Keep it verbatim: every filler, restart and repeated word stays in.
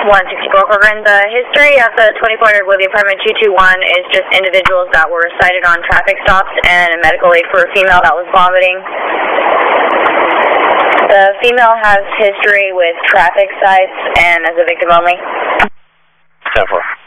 one sixty-four Corcoran. The history of the twenty-four hundred Woodley Apartment two two one is just individuals that were cited on traffic stops and a medical aid for a female that was vomiting. The female has history with traffic sites and as a victim only. ten four.